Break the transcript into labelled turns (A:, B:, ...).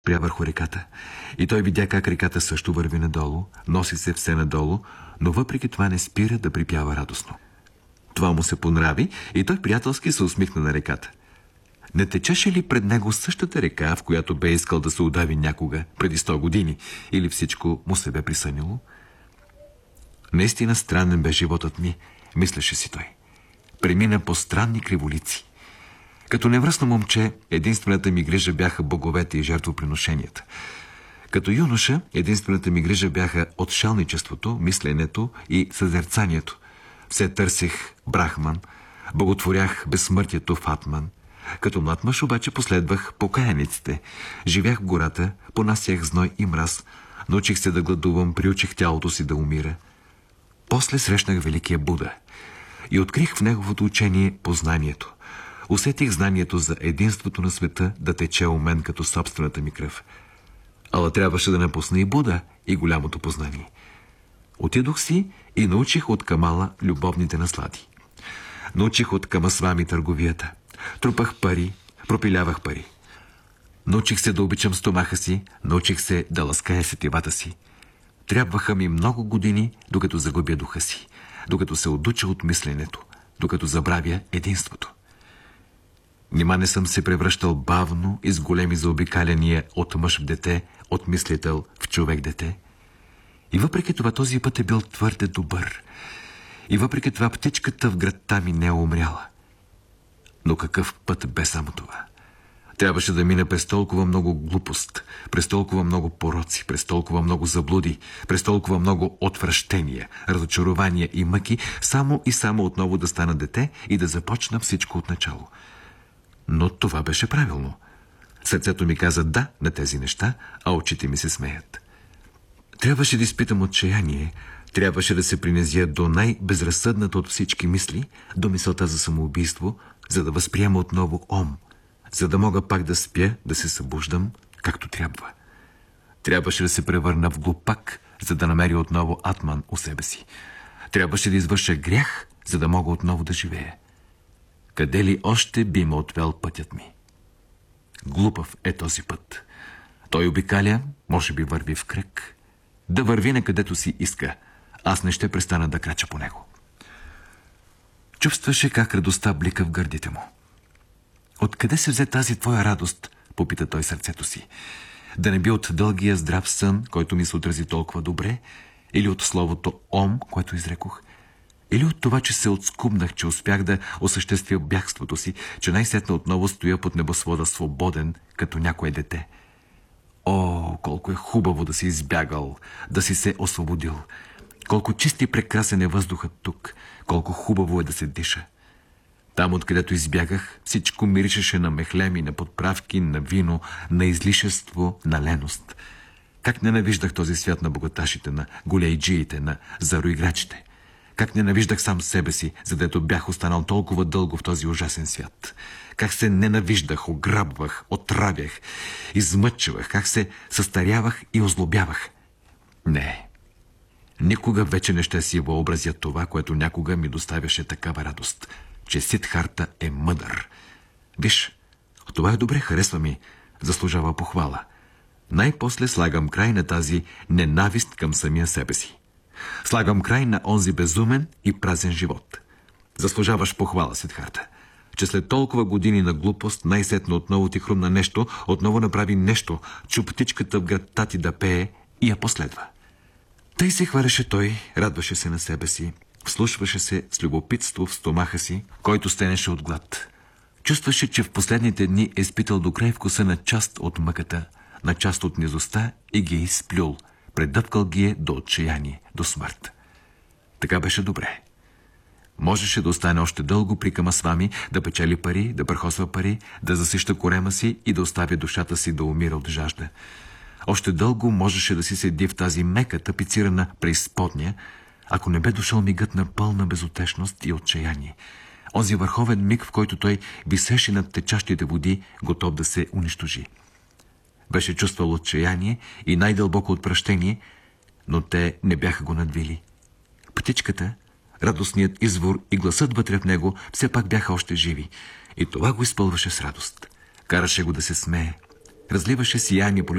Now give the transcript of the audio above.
A: спря върху реката. И той видя как реката също върви надолу, носи се все надолу, но въпреки това не спира да припява радостно. Това му се понрави и той приятелски се усмихна на реката. Не течеше ли пред него същата река, в която бе искал да се удави някога, преди 100 години, или всичко му се бе присънило? Наистина странен бе животът ми, мислеше си той. Премина по странни криволици. Като невръстно момче, единствената ми грижа бяха боговете и жертвоприношенията. Като юноша, единствената ми грижа бяха отшелничеството, мисленето и съзерцанието. Все търсих Брахман, боготворях безсмъртието в Атман. Като млад мъж обаче последвах покаяниците. Живях в гората, понасях зной и мраз, научих се да гладувам, приучих тялото си да умира. После срещнах великия Буда и открих в неговото учение познанието. Усетих знанието за единството на света да тече у мен като собствената ми кръв. Ала трябваше да напусна и Буда и голямото познание. Отидох си и научих от Камала любовните наслади. Научих от Камасвами търговията. Трупах пари, пропилявах пари. Научих се да обичам стомаха си, научих се да лаская сетивата си. Трябваха ми много години, докато загубя духа си, докато се отуча от мисленето, докато забравя единството. Нима не съм се превръщал бавно и с големи заобикаляния от мъж в дете, от мислител в човек-дете? И въпреки това този път е бил твърде добър. И въпреки това птичката в градта ми не е умряла. Но какъв път бе само това? Трябваше да мина през толкова много глупост, през толкова много пороци, през толкова много заблуди, през толкова много отвращения, разочарования и мъки, само и само отново да стана дете и да започна всичко от начало. Но това беше правилно. Сърцето ми каза да на тези неща, а очите ми се смеят. Трябваше да изпитам отчаяние, трябваше да се принизя до най-безразсъдната от всички мисли, до мисълта за самоубийство, за да възприема отново ом, за да мога пак да спя, да се събуждам, както трябва. Трябваше да се превърна в глупак, за да намеря отново Атман у себе си. Трябваше да извърша грях, за да мога отново да живея. Къде ли още би ме отвел пътят ми? Глупав е този път. Той обикаля, може би върви в кръг. Да върви накъдето си иска. Аз не ще престана да крача по него. Чувстваше как радостта блика в гърдите му. Откъде се взе тази твоя радост? Попита той сърцето си. Да не би от дългия здрав сън, който ми се отрази толкова добре, или от словото ом, което изрекох, или от това, че се отскубнах, че успях да осъществя бягството си, че най-сетне отново стоя под небосвода свободен, като някое дете. О, колко е хубаво да си избягал, да си се освободил! Колко чист и прекрасен е въздухът тук, колко хубаво е да се диша! Там, откъдето избягах, всичко миришеше на мехлеми, на подправки, на вино, на излишество, на леност. Как ненавиждах този свят на богаташите, на голейджиите, на зароиграчите! Как ненавиждах сам себе си, задето бях останал толкова дълго в този ужасен свят. Как се ненавиждах, ограбвах, отравях, измъчвах, как се състарявах и озлобявах. Не, никога вече не ще си въобразя това, което някога ми доставяше такава радост, че Сидхарта е мъдър. Виж, това е добре, харесва ми, заслужава похвала. Най-после слагам край на тази ненавист към самия себе си. Слагам край на онзи безумен и празен живот. Заслужаваш похвала, Сидхарта, че след толкова години на глупост най-сетно отново ти хрумна нещо, отново направи нещо, чу птичката в градта ти да пее и я последва. Тъй се хваляше той, радваше се на себе си, вслушваше се с любопитство в стомаха си, който стенеше от глад. Чувстваше, че в последните дни е изпитал до край вкуса на част от мъката, на част от низостта и ги е изплюл. Предъпкал ги е до отчаяние, до смърт. Така беше добре. Можеше да остане още дълго при Камасвами, да печели пари, да прахосва пари, да засища корема си и да оставя душата си да умира от жажда. Още дълго можеше да си седи в тази мека, тапицирана преизподня, ако не бе дошъл мигът на пълна безутешност и отчаяние. Онзи върховен миг, в който той висеше над течащите води, готов да се унищожи. Беше чувствал отчаяние и най-дълбоко отвращение, но те не бяха го надвили. Птичката, радостният извор и гласът вътре в него все пак бяха още живи. И това го изпълваше с радост. Караше го да се смее. Разливаше сияние по